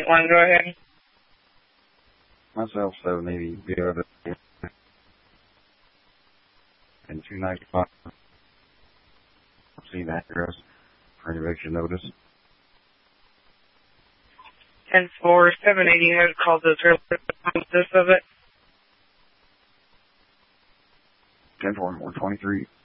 One, go ahead. Myself, 780 BRW and 295. See that address for an eviction notice. 10-4, 780 had called this of it. 10-4, 123.